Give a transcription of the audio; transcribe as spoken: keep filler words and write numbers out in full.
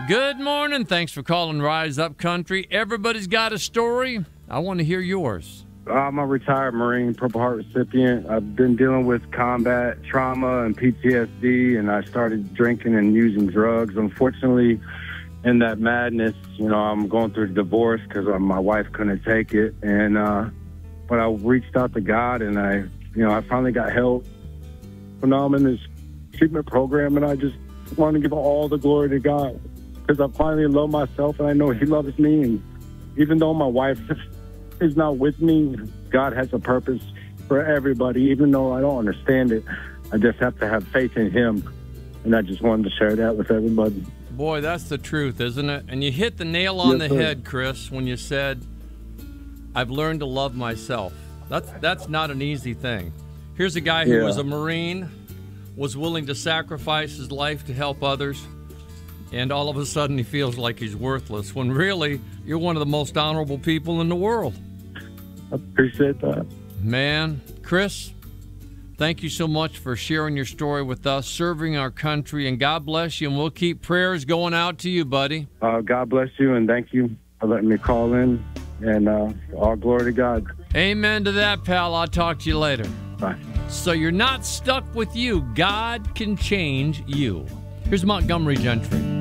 Good morning. Thanks for calling Rise Up Country. Everybody's got a story. I want to hear yours. I'm a retired Marine, Purple Heart recipient. I've been dealing with combat trauma and P T S D, and I started drinking and using drugs. Unfortunately, in that madness, you know, I'm going through a divorce because my wife couldn't take it. And uh, but I reached out to God, and I, you know, I finally got help. So now I'm in this treatment program, and I just want to give all the glory to God because I finally love myself, and I know He loves me. And even though my wife is not with me, God has a purpose for everybody. Even though I don't understand it, I just have to have faith in Him. And I just wanted to share that with everybody. Boy, that's the truth, isn't it? And you hit the nail on Yes, the sir. head, Chris, when you said, I've learned to love myself. That's, that's not an easy thing. Here's a guy who Yeah. was a Marine, was willing to sacrifice his life to help others, and all of a sudden he feels like he's worthless, when really you're one of the most honorable people in the world. I appreciate that. Man, Chris, thank you so much for sharing your story with us, serving our country, and God bless you, and we'll keep prayers going out to you, buddy. Uh, God bless you, and thank you for letting me call in. And uh, all glory to God. Amen to that, pal. I'll talk to you later. Bye. So you're not stuck with you. God can change you. Here's Montgomery Gentry.